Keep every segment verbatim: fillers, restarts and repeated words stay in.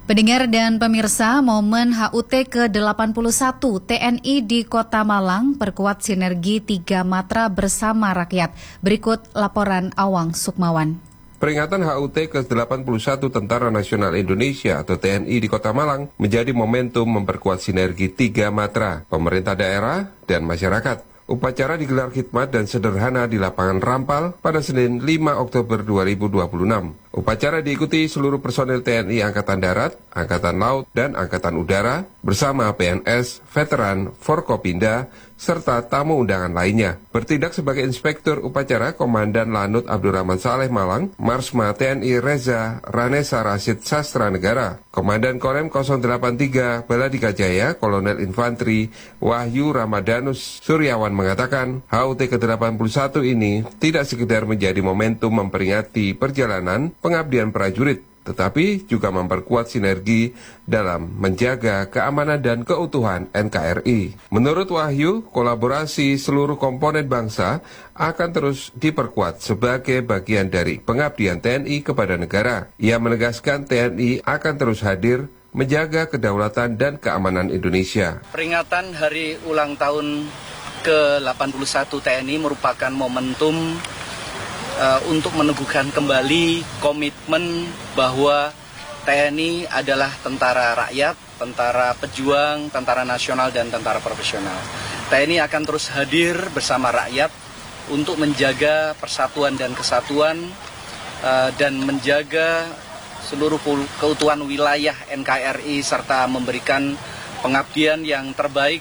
Pendengar dan pemirsa, momen H U T ke delapan puluh satu T N I di Kota Malang perkuat sinergi tiga matra bersama rakyat. Berikut laporan Awang Sukmawan. Peringatan H U T ke delapan puluh satu Tentara Nasional Indonesia atau T N I di Kota Malang menjadi momentum memperkuat sinergi tiga matra, pemerintah daerah dan masyarakat. Upacara digelar khidmat dan sederhana di lapangan Rampal pada Senin lima Oktober dua ribu dua puluh enam. Upacara diikuti seluruh personel T N I Angkatan Darat, Angkatan Laut, dan Angkatan Udara bersama P N S, veteran, Forkopinda, serta tamu undangan lainnya. Bertindak sebagai inspektur upacara, Komandan Lanut Abdurrahman Saleh Malang, Marsma T N I Reza Ranesa Rasid Sastra Negara, Komandan Korem nol delapan tiga Baladika Jaya, Kolonel Infantri Wahyu Ramadanus Suryawan mengatakan, H U T ke delapan puluh satu ini tidak sekedar menjadi momentum memperingati perjalanan pengabdian prajurit, tetapi juga memperkuat sinergi dalam menjaga keamanan dan keutuhan N K R I. Menurut Wahyu, kolaborasi seluruh komponen bangsa akan terus diperkuat sebagai bagian dari pengabdian T N I kepada negara. Ia menegaskan T N I akan terus hadir menjaga kedaulatan dan keamanan Indonesia. Peringatan hari ulang tahun ke delapan puluh satu T N I merupakan momentum Uh, untuk meneguhkan kembali komitmen bahwa T N I adalah tentara rakyat, tentara pejuang, tentara nasional, dan tentara profesional. T N I akan terus hadir bersama rakyat untuk menjaga persatuan dan kesatuan uh, dan menjaga seluruh keutuhan wilayah N K R I serta memberikan pengabdian yang terbaik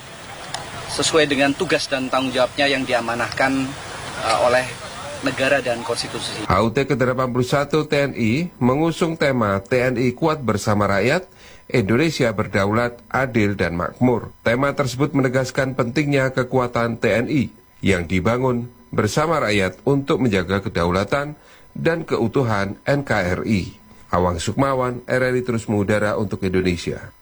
sesuai dengan tugas dan tanggung jawabnya yang diamanahkan uh, oleh negara dan konstitusi. H U T ke delapan puluh satu T N I mengusung tema T N I kuat bersama rakyat, Indonesia berdaulat, adil dan makmur. Tema tersebut menegaskan pentingnya kekuatan T N I yang dibangun bersama rakyat untuk menjaga kedaulatan dan keutuhan N K R I. Awang Sukmawan, R R I terus mengudara untuk Indonesia.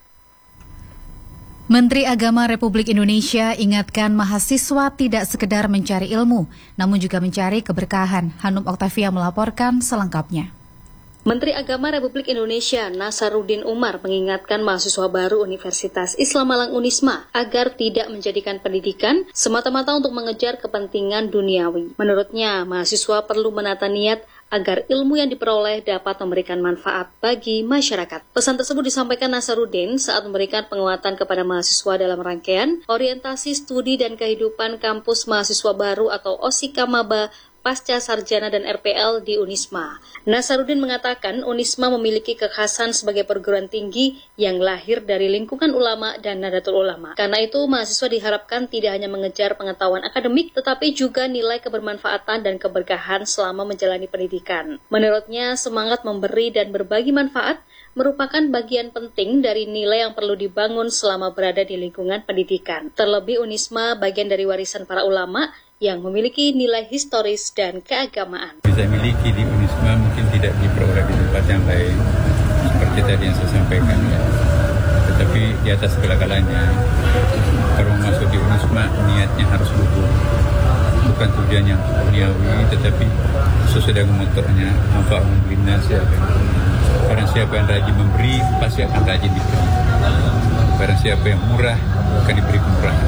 Menteri Agama Republik Indonesia ingatkan mahasiswa tidak sekedar mencari ilmu, namun juga mencari keberkahan. Hanum Oktavia melaporkan selengkapnya. Menteri Agama Republik Indonesia Nasaruddin Umar mengingatkan mahasiswa baru Universitas Islam Malang Unisma agar tidak menjadikan pendidikan semata-mata untuk mengejar kepentingan duniawi. Menurutnya, mahasiswa perlu menata niat agar ilmu yang diperoleh dapat memberikan manfaat bagi masyarakat. Pesan tersebut disampaikan Nasaruddin saat memberikan penguatan kepada mahasiswa dalam rangkaian orientasi studi dan kehidupan kampus mahasiswa baru atau O S I K Maba Pasca Sarjana dan R P L di Unisma. Nasaruddin mengatakan Unisma memiliki kekhasan sebagai perguruan tinggi yang lahir dari lingkungan ulama dan Nahdlatul Ulama. Karena itu, mahasiswa diharapkan tidak hanya mengejar pengetahuan akademik, tetapi juga nilai kebermanfaatan dan keberkahan selama menjalani pendidikan. Menurutnya, semangat memberi dan berbagi manfaat merupakan bagian penting dari nilai yang perlu dibangun selama berada di lingkungan pendidikan. Terlebih Unisma bagian dari warisan para ulama yang memiliki nilai historis dan keagamaan. Bisa miliki di Unisma mungkin tidak diperoleh di tempat yang lain, seperti tadi yang saya sampaikan. Ya. Tetapi di atas segala-galanya, kalau masuk di Unisma niatnya harus luhur. Bukan tujuannya duniawi, tetapi sesuai dengan motornya, manfaatun linnas ya. Barang siapa yang rajin memberi, pasti akan rajin diberi. Barang siapa yang murah, akan diberi kemurahan.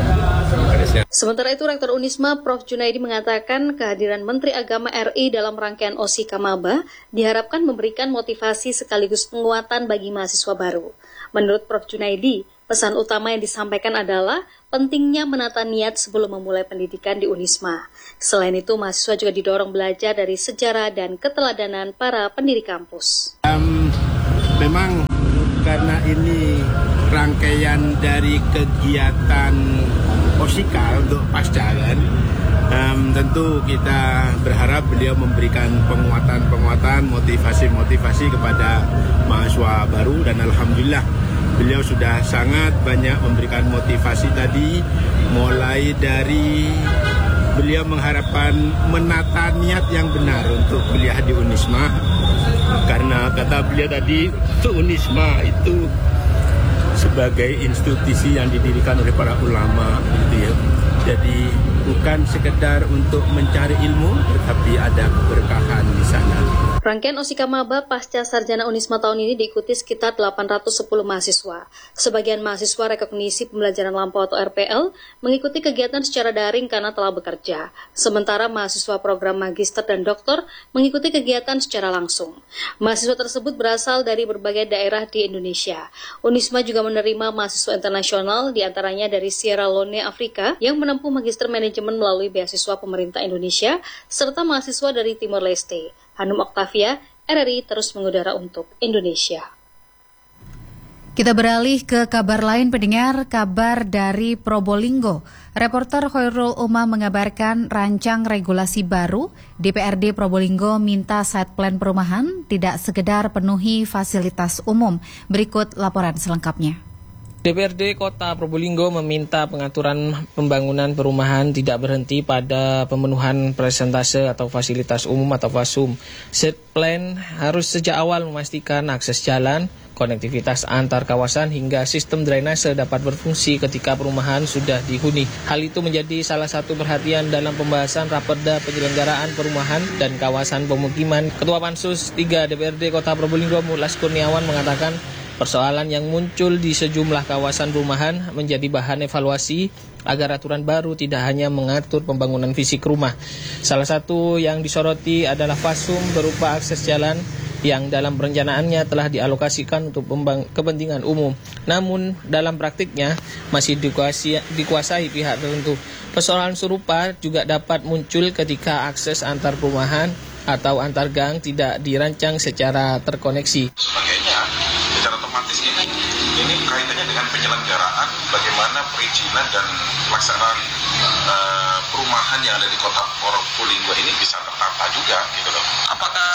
Sementara itu, Rektor Unisma Profesor Junaidi mengatakan kehadiran Menteri Agama R I dalam rangkaian O S I K Maba diharapkan memberikan motivasi sekaligus penguatan bagi mahasiswa baru. Menurut Profesor Junaidi, pesan utama yang disampaikan adalah pentingnya menata niat sebelum memulai pendidikan di Unisma. Selain itu, mahasiswa juga didorong belajar dari sejarah dan keteladanan para pendiri kampus. Um, memang karena ini rangkaian dari kegiatan O S I K untuk pasca kan, um, tentu kita berharap beliau memberikan penguatan-penguatan, motivasi-motivasi kepada mahasiswa baru, dan alhamdulillah beliau sudah sangat banyak memberikan motivasi tadi, mulai dari beliau mengharapkan menata niat yang benar untuk kuliah di Unisma, karena kata beliau tadi untuk Unisma itu sebagai institusi yang didirikan oleh para ulama gitu ya. Jadi bukan sekedar untuk mencari ilmu, tetapi ada keberkahan di sana. Rangkaian Osika Maba Pasca Sarjana Unisma tahun ini diikuti sekitar delapan ratus sepuluh mahasiswa. Sebagian mahasiswa rekognisi pembelajaran lampau atau R P L mengikuti kegiatan secara daring karena telah bekerja. Sementara mahasiswa program magister dan doktor mengikuti kegiatan secara langsung. Mahasiswa tersebut berasal dari berbagai daerah di Indonesia. Unisma juga menerima mahasiswa internasional, diantaranya dari Sierra Leone, Afrika, yang menempuh magister manajemen melalui beasiswa pemerintah Indonesia, serta mahasiswa dari Timor Leste. Hanum Oktavia, R R I terus mengudara untuk Indonesia. Kita beralih ke kabar lain, pendengar, kabar dari Probolinggo. Reporter Khairul Umam mengabarkan rancang regulasi baru D P R D Probolinggo minta site plan perumahan tidak sekedar penuhi fasilitas umum. Berikut laporan selengkapnya. D P R D Kota Probolinggo meminta pengaturan pembangunan perumahan tidak berhenti pada pemenuhan presentase atau fasilitas umum atau FASUM. Site plan harus sejak awal memastikan akses jalan, konektivitas antar kawasan hingga sistem drainase dapat berfungsi ketika perumahan sudah dihuni. Hal itu menjadi salah satu perhatian dalam pembahasan Raperda Penyelenggaraan Perumahan dan Kawasan Pemukiman. Ketua Pansus tiga D P R D Kota Probolinggo Mulas Kurniawan mengatakan persoalan yang muncul di sejumlah kawasan perumahan menjadi bahan evaluasi agar aturan baru tidak hanya mengatur pembangunan fisik rumah. Salah satu yang disoroti adalah FASUM berupa akses jalan yang dalam perencanaannya telah dialokasikan untuk kepentingan umum. Namun dalam praktiknya masih dikuasai, dikuasai pihak tertentu. Persoalan serupa juga dapat muncul ketika akses antar perumahan atau antar gang tidak dirancang secara terkoneksi. Sebagainya, secara otomatis ini ini kaitannya dengan penyelenggaraan bagaimana perizinan dan pelaksanaan uh, perumahan yang ada di Kota Probolinggo ini bisa tertata juga gitu loh. Apakah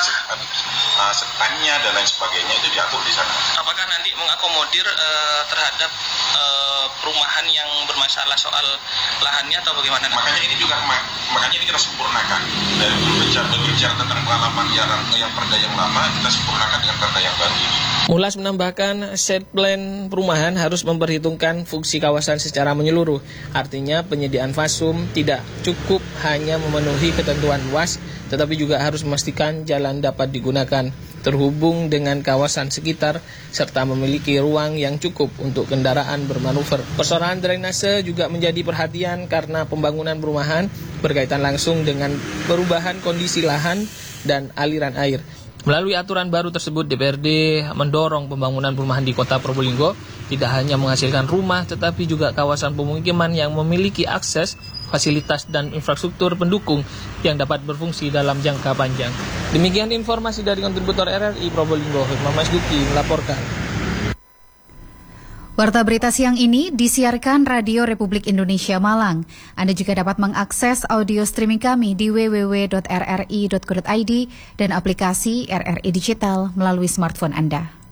uh, setannya dan lain sebagainya itu diatur di sana? Apakah nanti mengakomodir uh, terhadap uh, perumahan yang bermasalah soal lahannya atau bagaimana? Makanya ini juga makanya ini kita sempurnakan. Dan berbicara, berbicara tentang pengalaman yang yang perda yang lama, kita sempurnakan dengan perda yang baru ini. Mulas menambahkan set plan perumahan harus memperhitungkan fungsi kawasan secara menyeluruh. Artinya penyediaan FASUM tidak cukup hanya memenuhi ketentuan luas, tetapi juga harus memastikan jalan dapat digunakan, terhubung dengan kawasan sekitar, serta memiliki ruang yang cukup untuk kendaraan bermanuver. Persoalan drainase juga menjadi perhatian karena pembangunan perumahan berkaitan langsung dengan perubahan kondisi lahan dan aliran air. Melalui aturan baru tersebut, D P R D mendorong pembangunan perumahan di Kota Probolinggo tidak hanya menghasilkan rumah, tetapi juga kawasan pemukiman yang memiliki akses, fasilitas, dan infrastruktur pendukung yang dapat berfungsi dalam jangka panjang. Demikian informasi dari kontributor R R I Probolinggo, Hikmah Masduki melaporkan. Warta berita siang ini disiarkan Radio Republik Indonesia Malang. Anda juga dapat mengakses audio streaming kami di w w w titik r r i titik co titik i d dan aplikasi R R I Digital melalui smartphone Anda.